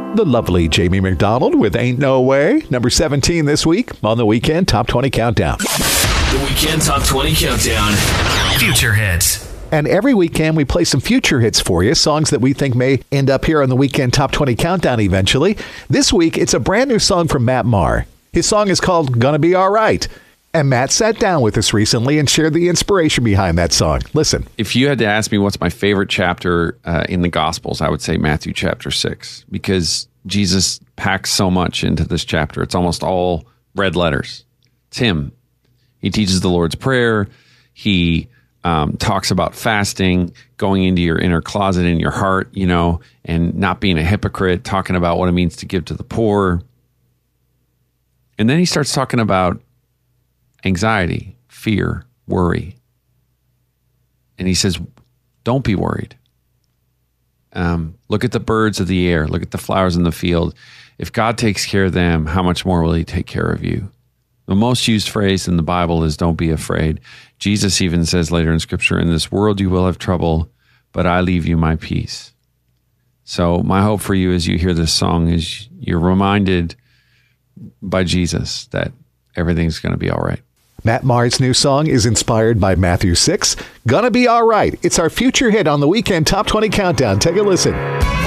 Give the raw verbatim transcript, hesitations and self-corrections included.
The lovely Jamie McDonald with Ain't No Way. Number seventeen this week on the Weekend Top twenty Countdown. The Weekend Top twenty Countdown. Future hits. And every weekend we play some future hits for you, songs that we think may end up here on the Weekend Top twenty Countdown eventually. This week, it's a brand new song from Matt Maher. His song is called Gonna Be Alright. And Matt sat down with us recently and shared the inspiration behind that song. Listen. If you had to ask me what's my favorite chapter uh, in the Gospels, I would say Matthew chapter six, because Jesus packs so much into this chapter. It's almost all red letters. It's him. He teaches the Lord's Prayer. He um, talks about fasting, going into your inner closet in your heart, you know, and not being a hypocrite, talking about what it means to give to the poor. And then he starts talking about anxiety, fear, worry. And he says, don't be worried. Um, look at the birds of the air. Look at the flowers in the field. If God takes care of them, how much more will he take care of you? The most used phrase in the Bible is don't be afraid. Jesus even says later in Scripture, in this world you will have trouble, but I leave you my peace. So my hope for you as you hear this song is you're reminded by Jesus that everything's going to be all right. Matt Maher's new song is inspired by Matthew six. Gonna Be All Right. It's our future hit on the Weekend Top twenty Countdown. Take a listen.